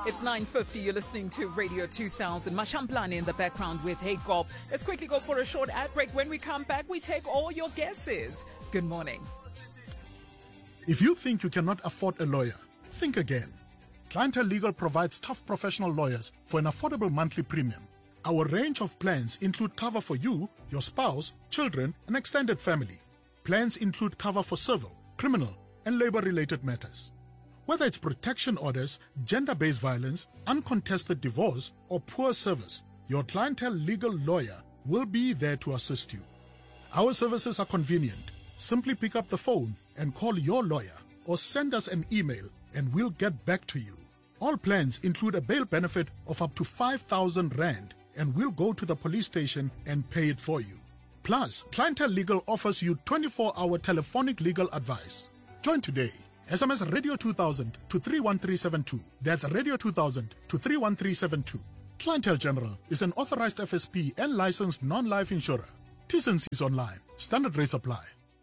It's 9:50. You're listening to Radio 2000. Mashamplani in the background with Hey Gob. Let's quickly go for a short ad break. When we come back, we take all your guesses. Good morning. If you think you cannot afford a lawyer, think again. Clientele Legal provides tough professional lawyers for an affordable monthly premium. Our range of plans include cover for you, your spouse, children, and extended family. Plans include cover for civil, criminal, and labor-related matters. Whether it's protection orders, gender-based violence, uncontested divorce, or poor service, your Clientele Legal lawyer will be there to assist you. Our services are convenient. Simply pick up the phone and call your lawyer or send us an email and we'll get back to you. All plans include a bail benefit of up to 5,000 Rand and we'll go to the police station and pay it for you. Plus, Clientele Legal offers you 24-hour telephonic legal advice. Join today. SMS Radio 2000 to 31372. That's Radio 2000 to 31372. Clientele General is an authorized FSP and licensed non-life insurer. T&Cs online. Standard rates apply.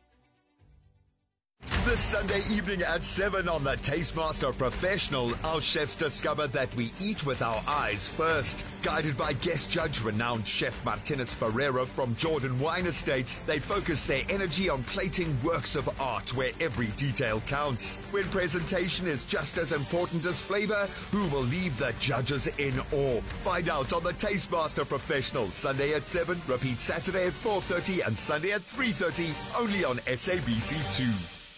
This Sunday evening at 7 on the Tastemaster Professional, our chefs discover that we eat with our eyes first. Guided by guest judge renowned chef Martinez Ferreira from Jordan Wine Estate, they focus their energy on plating works of art where every detail counts. When presentation is just as important as flavor, who will leave the judges in awe? Find out on the Tastemaster Professional, Sunday at 7, repeat Saturday at 4:30 and Sunday at 3:30, only on SABC2.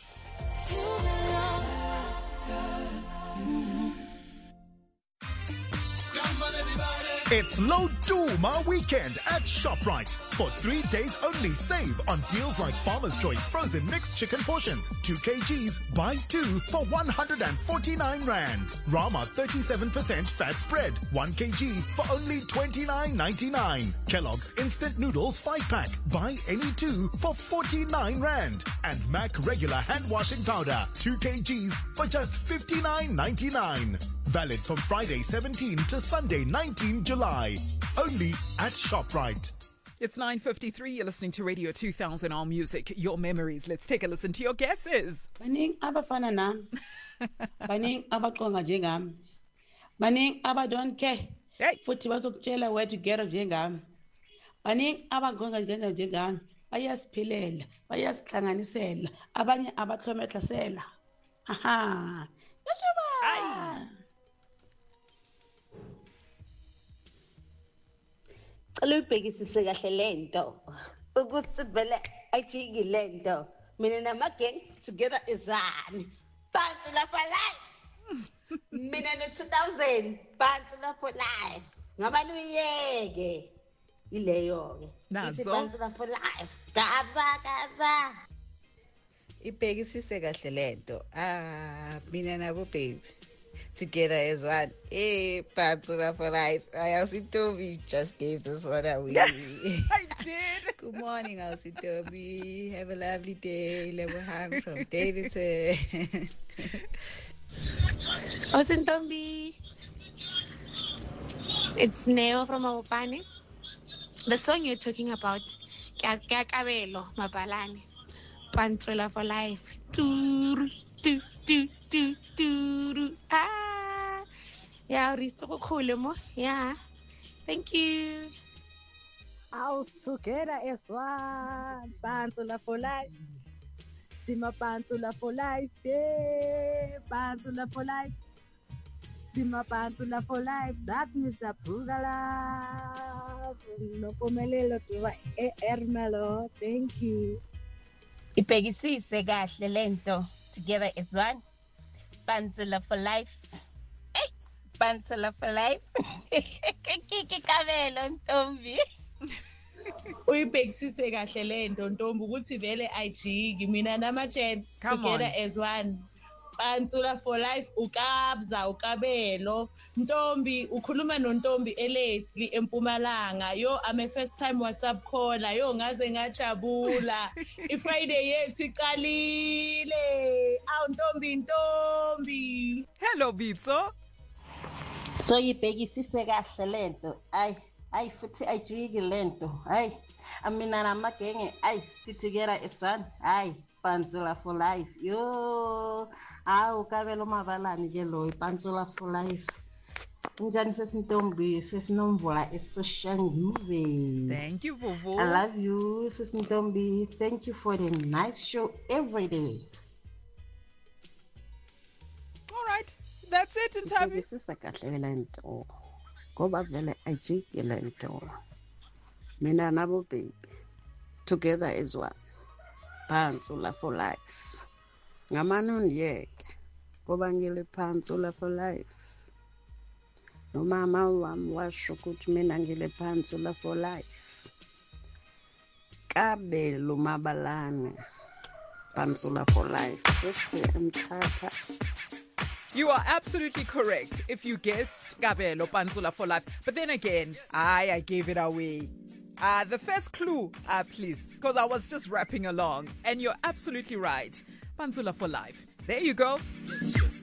It's Low Duma weekend at ShopRite. For 3 days only, save on deals like Farmer's Choice frozen mixed chicken portions, 2 kgs, buy 2 for 149 Rand. Rama 37% fat spread, 1 kg for only 29.99. Kellogg's instant noodles 5-pack, buy any 2 for 49 Rand. And Mac regular hand washing powder, 2 kgs for just 59.99. Valid from Friday 17 to Sunday 19 July. Only at ShopRite. It's 9:53. You're listening to Radio 2000, our music, your memories. Let's take a listen to your guesses. Baning abafana nami. Baning abaqonga njengami. Baning abadon't care. Hey. Futhi bazokutshela where to get njengami. Baning abaqonga njengami. Bayasiphilela, bayasihlanganisela, abanye abahlomehlasela. Aha. Yeshuba. Ubhekisise kahle lento ukuthi vele ayijiki lento mina namageng together izani phansi lapha live mina no2000 phansi lapha live ngabani uyeke ileyo ke nazo phansi lapha live kabza ibhekisise kahle lento mina nabo baby together as one. Hey, Pantula for life. Ausitobi just gave this one away. I did. Good morning, Ausitobi. Have a lovely day. Lebuhan from Davidson. Osentombi. It's Neo from Awupane. The song you're talking about, Kakabelo, Mabalani. Pantula for life. Tour, do, do, do, do. Yeah, yeah. Thank you. House together as one. Pantula for life. Sima Pantula for life. Yeah. Pantula for life. Sima Pantula for life. That's Mr. Pugala. No pomelelo tuva ermelo. Thank you. Ibhekisise kahle lento together as one. Pantula for life. Hey, Pantula for life. Kiki kabelo ntombi. Uyibhekisise kahle lento ntombi ukuthi vele ayijiki mina nama-chats together as one. Pantula for life ukabza ukabelo ntombi ukhuluma nontombi eLeslie eMpumalanga yo ame first time WhatsApp caller yo ngaze ngajabula iFriday yethu iqalile awu ntombi hello Bitso so yibhekisise kahle lento ay futhi ayijiki lento ay amina namagenge ay sithikera eswan ay Pantula for life yo awu kabelo mabalani ke lo Pantula for life Njani sesintombi sesinomvula eSoshanguve. Thank you, Vuvu. I love you, sesintombi. Thank you for the nice show every day. All right. That's it, Ntabi. Sisakahle lento. Ngoba vele ajike lento. Mina nabo baby. Together as one. Pantsula for life. Ngamanun yek. Ngoba ngile pantsula for life. No mama wami washo ukuthi mina ngile pantsula for life. Kabelo Mabalane. Pantsula for life. Sister Mthatha. You are absolutely correct if you guessed Kabelo Pantsula for life. But then again, I gave it away. The first clue, please, because I was just rapping along. And you're absolutely right. Pantsula for life. There you go.